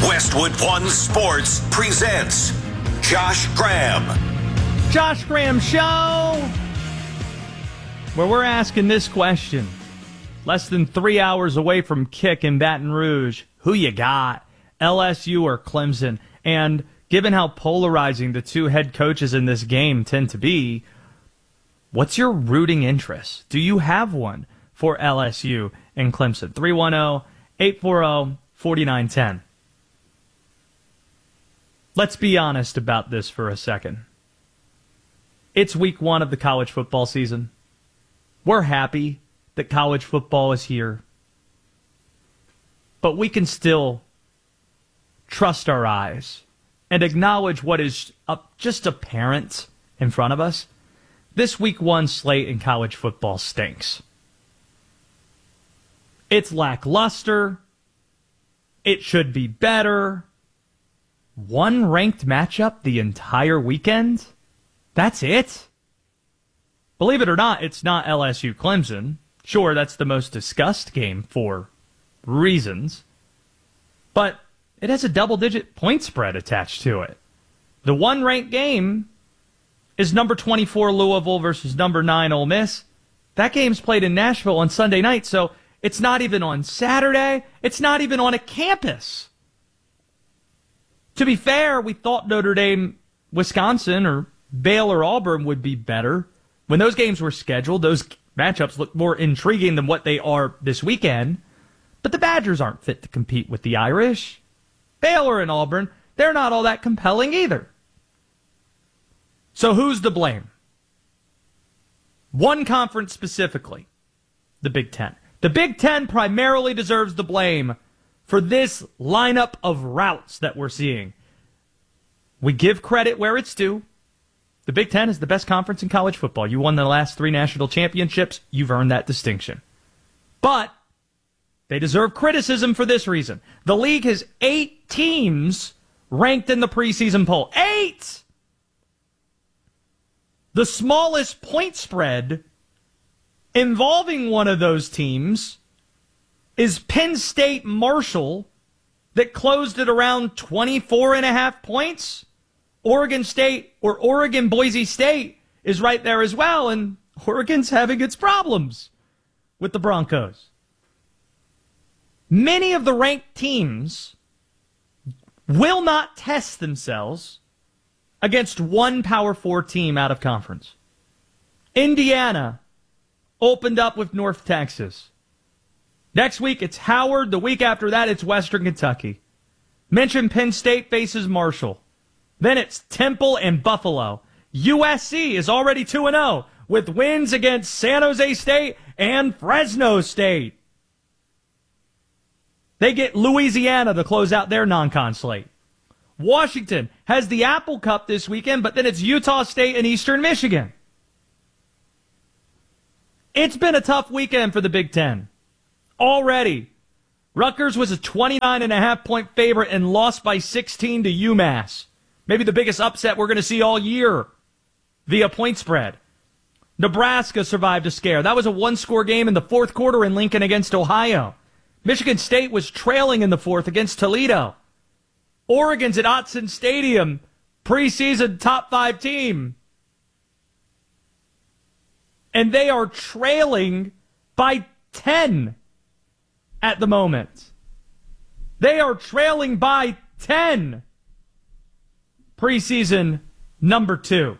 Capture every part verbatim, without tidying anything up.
Westwood One Sports presents Josh Graham. Josh Graham Show, where we're asking this question. Less than three hours away from kick in Baton Rouge. Who you got, L S U or Clemson? And given how polarizing the two head coaches in this game tend to be, what's your rooting interest? Do you have one for L S U and Clemson? three one zero, eight four zero, four nine one zero. Let's be honest about this for a second. It's week one of the college football season. We're happy that college football is here. But we can still trust our eyes and acknowledge what is up just apparent in front of us. This week one slate in college football stinks. It's lackluster. It should be better. One ranked matchup the entire weekend? That's it? Believe it or not, it's not L S U Clemson. Sure, that's the most discussed game for reasons. But it has a double-digit point spread attached to it. The one-ranked game is number twenty-four Louisville versus number nine Ole Miss. That game's played in Nashville on Sunday night, so it's not even on Saturday. It's not even on a campus. To be fair, we thought Notre Dame, Wisconsin, or Baylor, Auburn would be better. When those games were scheduled, those matchups looked more intriguing than what they are this weekend. But the Badgers aren't fit to compete with the Irish. Baylor and Auburn, they're not all that compelling either. So who's to blame? One conference specifically, the Big Ten. The Big Ten primarily deserves the blame for this lineup of routes that we're seeing. We give credit where it's due. The Big Ten is the best conference in college football. You won the last three national championships. You've earned that distinction. But they deserve criticism for this reason. The league has eight teams ranked in the preseason poll. Eight! The smallest point spread involving one of those teams is Penn State Marshall, that closed at around twenty-four and a half points. Oregon State or Oregon Boise State is right there as well, and Oregon's having its problems with the Broncos. Many of the ranked teams will not test themselves against one Power Four team out of conference. Indiana opened up with North Texas. Next week, it's Howard. The week after that, it's Western Kentucky. Mention Penn State faces Marshall. Then it's Temple and Buffalo. U S C is already two and oh with wins against San Jose State and Fresno State. They get Louisiana to close out their non-con slate. Washington has the Apple Cup this weekend, but then it's Utah State and Eastern Michigan. It's been a tough weekend for the Big Ten. Already, Rutgers was a twenty-nine and a half point favorite and lost by sixteen to UMass. Maybe the biggest upset we're going to see all year via point spread. Nebraska survived a scare. That was a one-score game in the fourth quarter in Lincoln against Ohio. Michigan State was trailing in the fourth against Toledo. Oregon's at Autzen Stadium, preseason top five team. And they are trailing by ten. At the moment. They are trailing by ten. Preseason number two.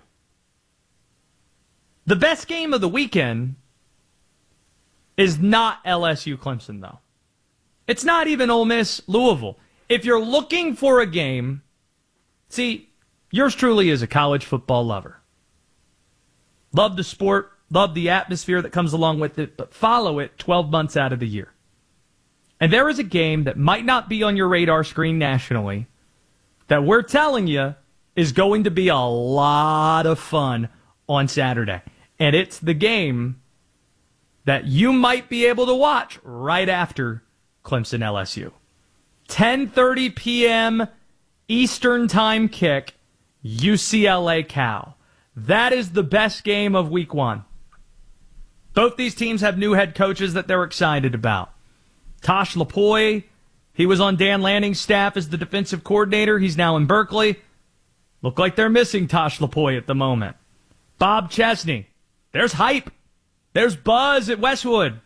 The best game of the weekend is not L S U Clemson, though. It's not even Ole Miss Louisville. If you're looking for a game, see, yours truly is a college football lover. Love the sport, love the atmosphere that comes along with it, but follow it twelve months out of the year. And there is a game that might not be on your radar screen nationally that we're telling you is going to be a lot of fun on Saturday. And it's the game that you might be able to watch right after Clemson L S U. ten thirty p.m. Eastern Time kick, U C L A Cal. That is the best game of week one. Both these teams have new head coaches that they're excited about. Tosh Lupoi He was on Dan Lanning's staff as the defensive coordinator. He's now in Berkeley. Look like they're missing Tosh Lapoy at the moment. Bob Chesney. There's hype. There's buzz at Westwood.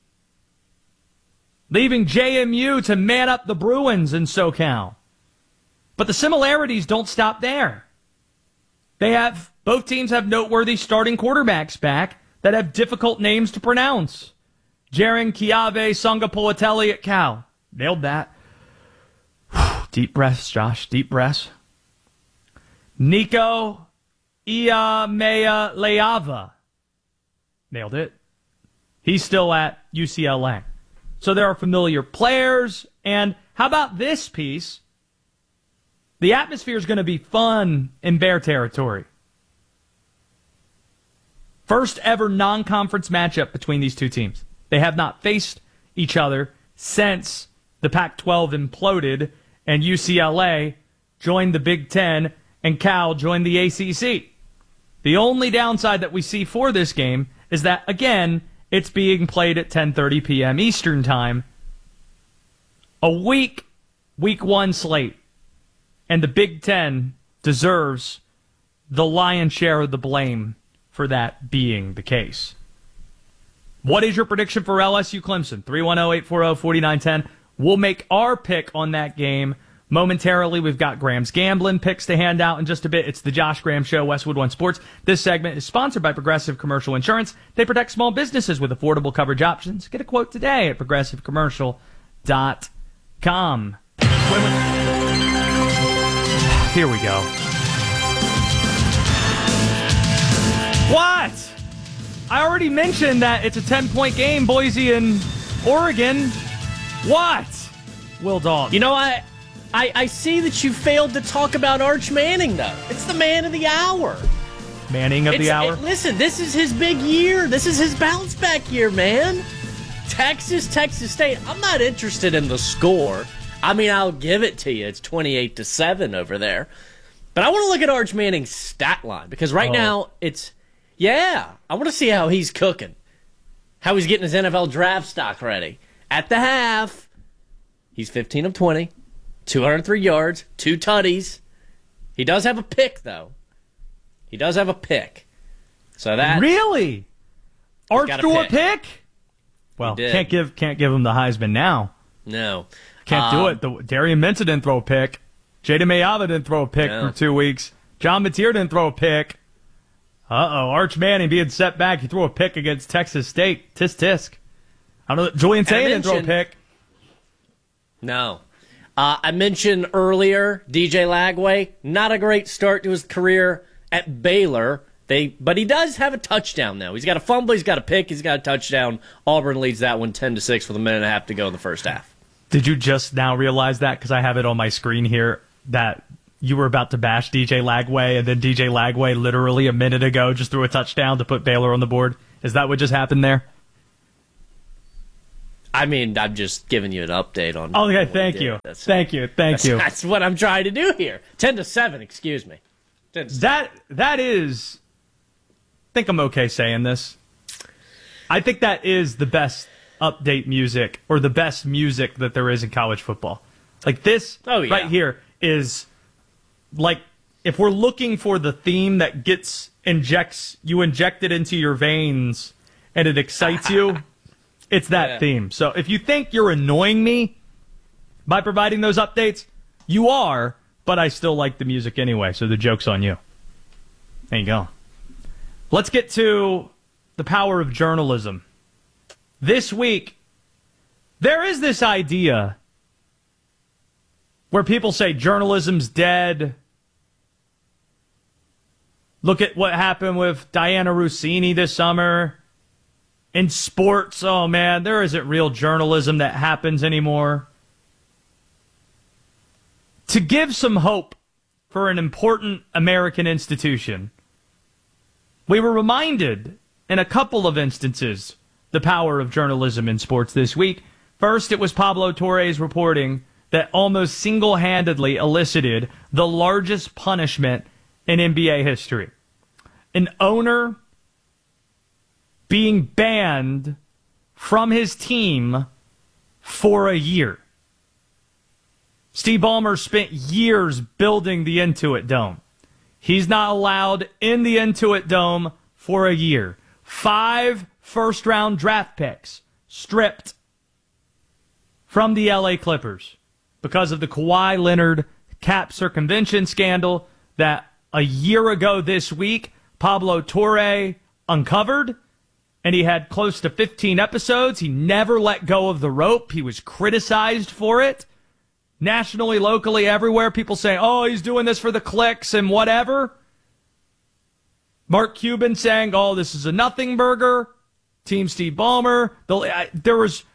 Leaving J M U to man up the Bruins in SoCal. But the similarities don't stop there. They have, both teams have noteworthy starting quarterbacks back that have difficult names to pronounce. Jaren Kiave Songapolatelli at Cal. Nailed that. Deep breaths, Josh. Deep breaths. Nico Iamea Leava. Nailed it. He's still at U C L A. So there are familiar players. And how about this piece? The atmosphere is going to be fun in Bear territory. First ever non-conference matchup between these two teams. They have not faced each other since the Pac twelve imploded and U C L A joined the Big Ten and Cal joined the A C C. The only downside that we see for this game is that, again, it's being played at ten thirty p.m. Eastern Time. A weak, week one slate. And the Big Ten deserves the lion's share of the blame for that being the case. What is your prediction for L S U Clemson? three one zero, eight four zero, four nine one zero. We'll make our pick on that game momentarily. We've got Graham's gambling picks to hand out in just a bit. It's the Josh Graham Show, Westwood One Sports. This segment is sponsored by Progressive Commercial Insurance. They protect small businesses with affordable coverage options. Get a quote today at progressive commercial dot com. Here we go. What? I already mentioned that it's a ten-point game, Boise and Oregon. What? Will Dalton. You know, I, I I see that you failed to talk about Arch Manning, though. It's the man of the hour. Manning of it's, the hour? It, listen, this is his big year. This is his bounce-back year, man. Texas, Texas State. I'm not interested in the score. I mean, I'll give it to you. It's twenty-eight to seven over there. But I want to look at Arch Manning's stat line because right oh. now it's, yeah, I want to see how he's cooking, how he's getting his N F L draft stock ready. At the half, he's fifteen of twenty, two hundred three yards, two tutties. He does have a pick, though. He does have a pick. So that really? Arch threw a pick? Well, can't give can't give him the Heisman now. No. Can't um, do it. The, Darian Minter didn't throw a pick. Jada Mayava didn't throw a pick no. for two weeks. John Mateer didn't throw a pick. Uh-oh. Arch Manning being set back. He threw a pick against Texas State. Tisk tisk. I don't know. Julian Taylor didn't throw a pick. No. Uh, I mentioned earlier D J Lagway. Not a great start to his career at Baylor. They, but he does have a touchdown now. He's got a fumble. He's got a pick. He's got a touchdown. Auburn leads that one ten to six with a minute and a half to go in the first half. Did you just now realize that? Because I have it on my screen here that you were about to bash D J Lagway, and then D J Lagway literally a minute ago just threw a touchdown to put Baylor on the board. Is that what just happened there? I mean, I'm just giving you an update on. Oh, okay, thank you. Thank you. Thank that's, you. That's what I'm trying to do here. ten to seven, excuse me. ten to seven. That that is I think I'm okay saying this. I think that is the best update music or the best music that there is in college football. Like this oh, yeah. right here is like if we're looking for the theme that gets injects you inject it into your veins and it excites you, it's that yeah. theme. So if you think you're annoying me by providing those updates, you are, but I still like the music anyway, so the joke's on you. There you go. Let's get to the power of journalism. This week, there is this idea where people say journalism's dead. Look at what happened with Diana Rossini this summer. In sports, oh man, there isn't real journalism that happens anymore. To give some hope for an important American institution, we were reminded in a couple of instances the power of journalism in sports this week. First, it was Pablo Torres reporting that almost single-handedly elicited the largest punishment in N B A history. An owner being banned from his team for a year. Steve Ballmer spent years building the Intuit Dome. He's not allowed in the Intuit Dome for a year. Five first-round draft picks stripped from the L A Clippers because of the Kawhi Leonard cap circumvention scandal that a year ago this week Pablo Torre uncovered, and he had close to fifteen episodes. He never let go of the rope. He was criticized for it. Nationally, locally, everywhere, people say, oh, he's doing this for the clicks and whatever. Mark Cuban saying, oh, this is a nothing burger. Team Steve Ballmer. The, I, there was...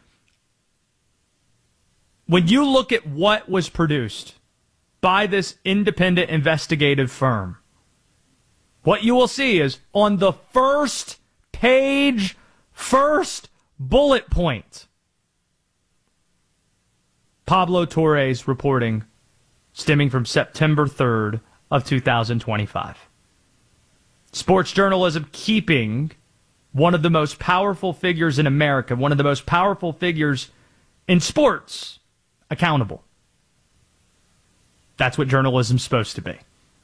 When you look at what was produced by this independent investigative firm, what you will see is on the first page, first bullet point, Pablo Torre's reporting stemming from September third of two thousand twenty-five. Sports journalism keeping one of the most powerful figures in America, one of the most powerful figures in sports, accountable. That's what journalism's supposed to be.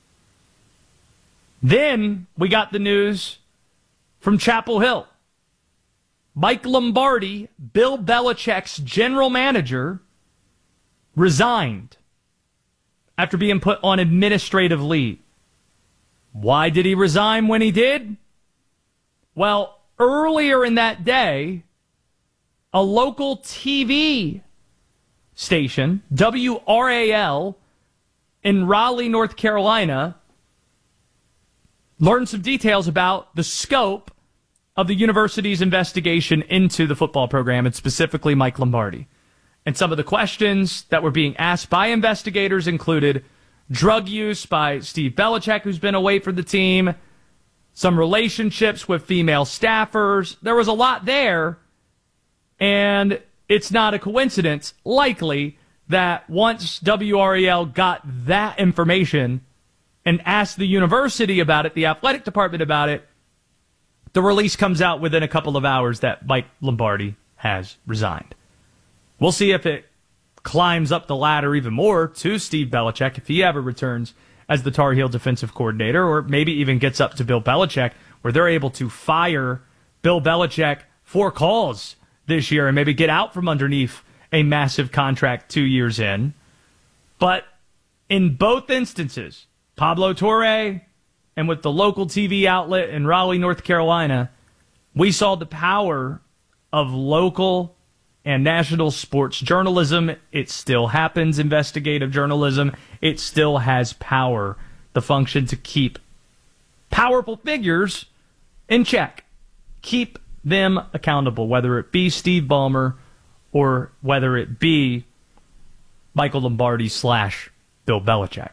Then we got the news from Chapel Hill. Mike Lombardi, Bill Belichick's general manager, resigned after being put on administrative leave. Why did he resign when he did? Well, earlier in that day, a local T V station, W R A L, in Raleigh, North Carolina, learned some details about the scope of the university's investigation into the football program, and specifically Mike Lombardi. And some of the questions that were being asked by investigators included drug use by Steve Belichick, who's been away from the team, some relationships with female staffers. There was a lot there, and it's not a coincidence, likely, that once W R E L got that information and asked the university about it, the athletic department about it, the release comes out within a couple of hours that Mike Lombardi has resigned. We'll see if it climbs up the ladder even more to Steve Belichick if he ever returns as the Tar Heel defensive coordinator, or maybe even gets up to Bill Belichick where they're able to fire Bill Belichick for cause this year and maybe get out from underneath a massive contract two years in. But in both instances, Pablo Torre and with the local T V outlet in Raleigh, North Carolina, we saw the power of local and national sports journalism. It still happens, investigative journalism. It still has power, the function to keep powerful figures in check. Keep them accountable, whether it be Steve Ballmer or whether it be Michael Lombardi slash Bill Belichick.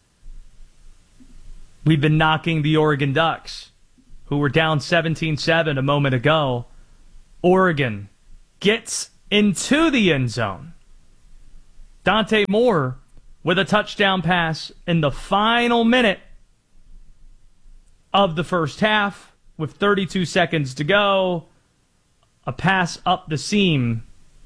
We've been knocking the Oregon Ducks, who were down seventeen seven a moment ago. Oregon gets into the end zone. Dante Moore with a touchdown pass in the final minute of the first half with thirty-two seconds to go. A pass up the seam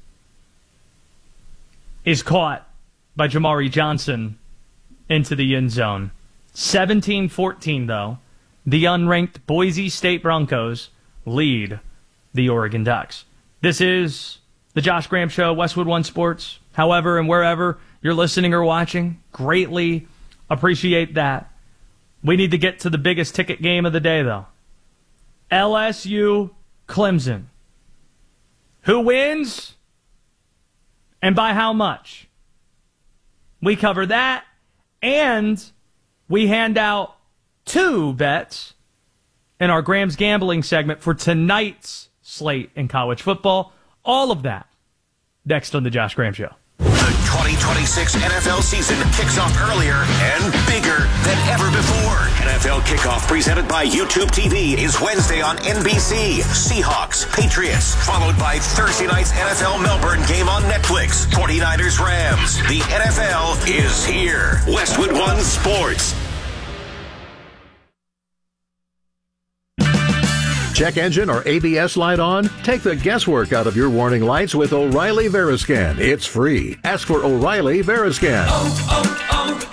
is caught by Jamari Johnson into the end zone. seventeen fourteen, though. The unranked Boise State Broncos lead the Oregon Ducks. This is the Josh Graham Show, Westwood One Sports. However and wherever you're listening or watching, greatly appreciate that. We need to get to the biggest ticket game of the day, though. L S U Clemson. Who wins? And by how much? We cover that, and we hand out two bets in our Graham's Gambling segment for tonight's slate in college football. All of that next on the Josh Graham Show. The twenty twenty-six N F L season kicks off earlier and bigger than ever before. N F L Kickoff presented by YouTube T V is Wednesday on N B C. Seahawks, Patriots, followed by Thursday night's N F L Melbourne game on Netflix. forty-niners, Rams. The N F L is here. Westwood One Sports. Check engine or A B S light on? Take the guesswork out of your warning lights with O'Reilly Veriscan. It's free. Ask for O'Reilly Veriscan. Oh,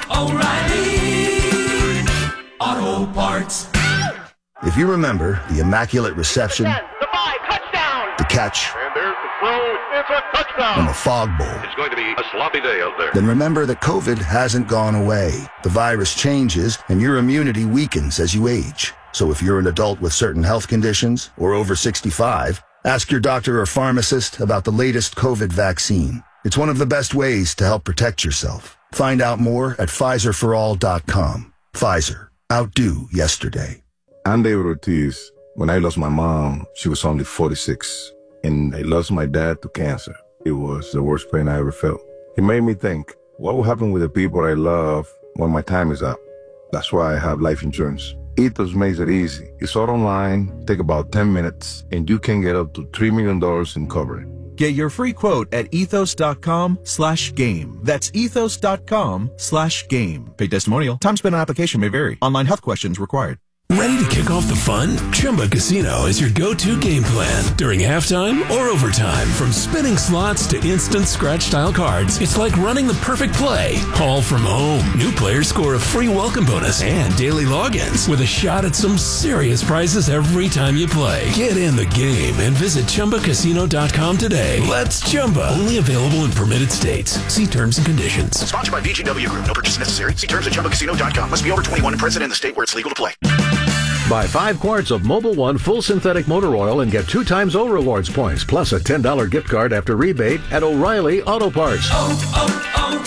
oh, oh, O'Reilly Auto Parts. If you remember the Immaculate Reception, the five, touchdown. the catch, And there's the throw. It's a touchdown. and the Fog Bowl, It's going to be a sloppy day out there. then remember that COVID hasn't gone away. The virus changes, and your immunity weakens as you age. So if you're an adult with certain health conditions or over sixty-five, ask your doctor or pharmacist about the latest COVID vaccine. It's one of the best ways to help protect yourself. Find out more at Pfizer for all dot com. Pfizer. Outdo yesterday. I'm David Ortiz. When I lost my mom, she was only forty-six. And I lost my dad to cancer. It was the worst pain I ever felt. It made me think, what will happen with the people I love when my time is up? That's why I have life insurance. Ethos makes it easy. It's all online, take about ten minutes, and you can get up to three million dollars in coverage. Get your free quote at ethos.com slash game. That's ethos.com slash game. Paid testimonial. Time spent on application may vary. Online health questions required. Ready to kick off the fun? Chumba Casino is your go-to game plan during halftime or overtime. From spinning slots to instant scratch-style cards, it's like running the perfect play, all from home. New players score a free welcome bonus and daily logins with a shot at some serious prizes every time you play. Get in the game and visit Chumba Casino dot com today. Let's Chumba. Only available in permitted states. See terms and conditions. Sponsored by V G W Group. No purchase necessary. See terms at Chumba Casino dot com. Must be over twenty-one and present in the state where it's legal to play. Buy five quarts of Mobil One full synthetic motor oil and get two times O Rewards points, plus a ten dollars gift card after rebate at O'Reilly Auto Parts. Oh,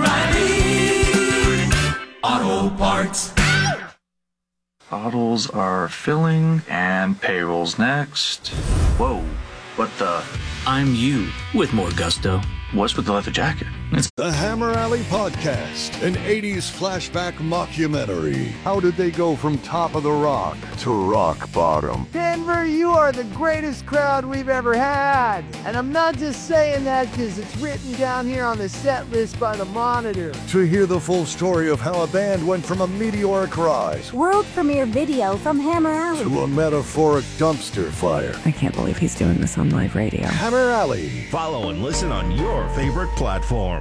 oh, oh, O'Reilly Auto Parts. Bottles are filling and payrolls next. Whoa, what the? I'm you with more gusto. What's with the leather jacket? It's the Hammer Alley Podcast, an eighties flashback mockumentary. How did they go from top of the rock to rock bottom? Denver, you are the greatest crowd we've ever had. And I'm not just saying that because it's written down here on the set list by the Monitor. To hear the full story of how a band went from a meteoric rise, world premiere video from Hammer Alley, to a metaphoric dumpster fire. I can't believe he's doing this on live radio. Hammer Alley. Follow and listen on your favorite platform.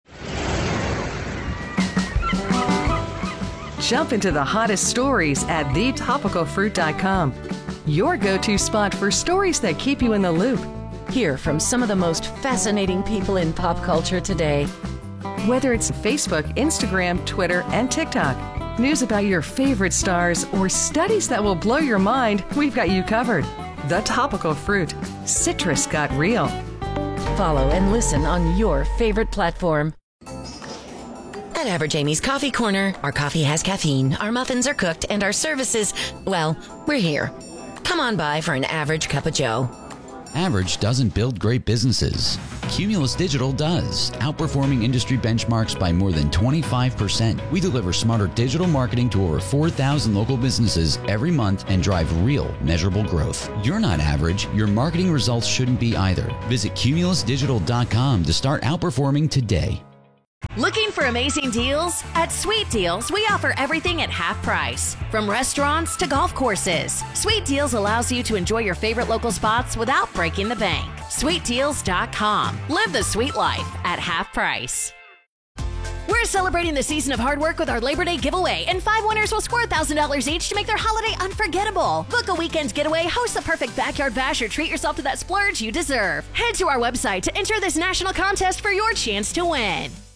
Jump into the hottest stories at the topical fruit dot com. Your go-to spot for stories that keep you in the loop. Hear from some of the most fascinating people in pop culture today. Whether it's Facebook, Instagram, Twitter, and TikTok, news about your favorite stars, or studies that will blow your mind, we've got you covered. The Topical Fruit. Citrus got real. Follow and listen on your favorite platform. At Average Amy's Coffee Corner, our coffee has caffeine, our muffins are cooked, and our services, well, we're here. Come on by for an average cup of joe. Average doesn't build great businesses. Cumulus Digital does, outperforming industry benchmarks by more than twenty-five percent. We deliver smarter digital marketing to over four thousand local businesses every month and drive real, measurable growth. You're not average. Your marketing results shouldn't be either. Visit cumulus digital dot com to start outperforming today. Looking for amazing deals? At Sweet Deals, we offer everything at half price. From restaurants to golf courses, Sweet Deals allows you to enjoy your favorite local spots without breaking the bank. sweet deals dot com. Live the sweet life at half price. We're celebrating the season of hard work with our Labor Day giveaway, and five winners will score one thousand dollars each to make their holiday unforgettable. Book a weekend getaway, host the perfect backyard bash, or treat yourself to that splurge you deserve. Head to our website to enter this national contest for your chance to win.